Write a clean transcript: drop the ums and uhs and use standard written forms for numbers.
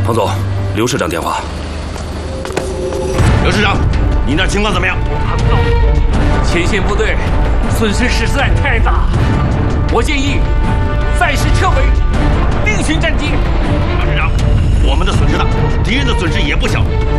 彭总，刘师长电话。 刘师长，你那情况怎么样？ 彭总，前线部队损失实在太大，我建议暂时撤回，另寻战机。 刘师长，我们的损失大，敌人的损失也不小。